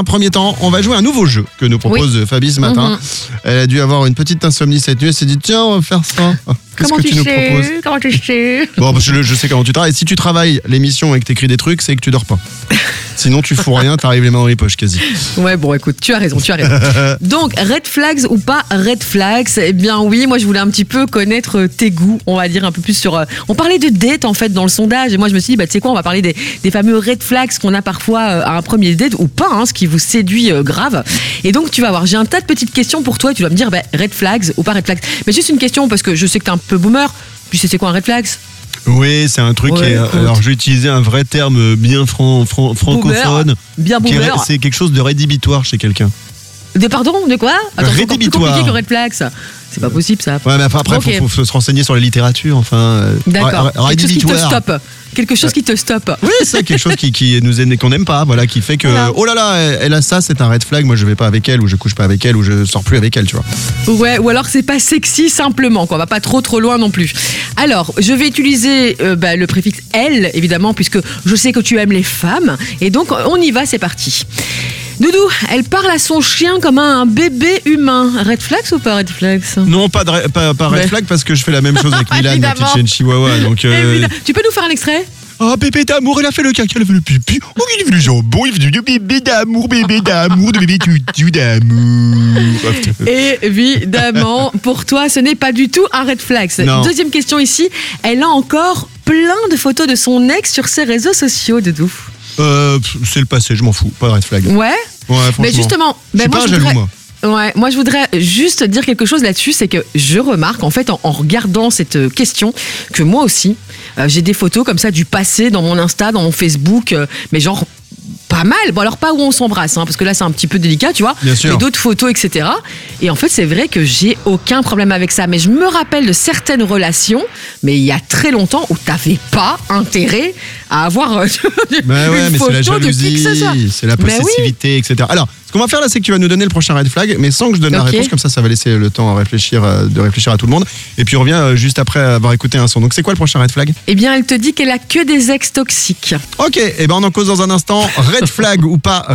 un premier temps, on va jouer à un nouveau jeu que nous propose Fabi ce matin. Elle a dû avoir une petite insomnie cette nuit. Elle s'est dit, tiens, on va faire ça. Qu'est-ce que tu nous proposes ? Comment tu sais ? Bon, je sais comment tu travailles. Si tu travailles l'émission et que tu écris des trucs, c'est que tu dors pas. Sinon, tu fous rien, t'arrives les mains dans les poches quasi. Ouais, bon, écoute, tu as raison. Donc, red flags ou pas red flags ? Eh bien oui, moi je voulais un petit peu connaître tes goûts, on va dire un peu plus sur... On parlait de date en fait dans le sondage, et moi je me suis dit, tu sais quoi, on va parler des fameux red flags qu'on a parfois à un premier date ou pas, ce qui vous séduit grave. Et donc tu vas voir, j'ai un tas de petites questions pour toi, et tu dois me dire red flags ou pas red flags. Mais juste une question, parce que je sais que t'es un peu boomer, tu sais c'est quoi un red flags ? Oui, c'est un truc. Alors, je vais utiliser un vrai terme bien francophone. Bien boomer. C'est quelque chose de rédhibitoire chez quelqu'un. Pardon, de quoi ? Attends, c'est encore plus compliqué que red flags. C'est pas possible ça. Ouais, mais après, il faut se renseigner sur la littérature. Enfin, d'accord. Quelque chose qui te stoppe. Quelque chose qui te stoppe. Oui, c'est quelque chose qu'on n'aime pas, voilà, qui fait que oh là là, elle a ça, c'est un red flag. Moi, je vais pas avec elle, ou je couche pas avec elle, ou je sors plus avec elle, tu vois. Ouais, ou alors c'est pas sexy simplement, quoi. On va pas trop loin non plus. Alors, je vais utiliser le préfixe elle, évidemment, puisque je sais que tu aimes les femmes, et donc on y va, c'est parti. Doudou, elle parle à son chien comme un bébé humain. Red flags ou pas red flags ? Non, pas red flag, parce que je fais la même chose avec Milan, ma petite chienne chihuahua. Donc, tu peux nous faire un extrait ? Oh, bébé d'amour, elle a fait le caca, elle a fait le pipi. Oh, il est venu le jambon, il est venu du bébé d'amour, de bébé tutu d'amour. Évidemment, pour toi, ce n'est pas du tout un red flag. Non. Deuxième question ici, elle a encore plein de photos de son ex sur ses réseaux sociaux, Doudou. C'est le passé, je m'en fous, pas de red flag. Ouais, franchement. Mais justement, je suis pas jaloux, moi. Ouais, moi je voudrais juste dire quelque chose là-dessus, c'est que je remarque en fait en regardant cette question que moi aussi j'ai des photos comme ça du passé dans mon Insta, dans mon Facebook, mais genre pas mal. Bon alors pas où on s'embrasse, parce que là c'est un petit peu délicat, tu vois. Bien sûr. Mais d'autres photos, etc. Et en fait c'est vrai que j'ai aucun problème avec ça, mais je me rappelle de certaines relations, mais il y a très longtemps où t'avais pas intérêt à avoir une photo c'est la jalousie, de qui que ce soit. C'est la possessivité, etc. Alors, ce qu'on va faire là, c'est que tu vas nous donner le prochain red flag, mais sans que je donne la réponse, comme ça va laisser le temps de réfléchir à tout le monde. Et puis on revient juste après avoir écouté un son. Donc c'est quoi le prochain red flag ? Eh bien, elle te dit qu'elle a que des ex toxiques. Ok, et ben on en cause dans un instant. Red flag ou pas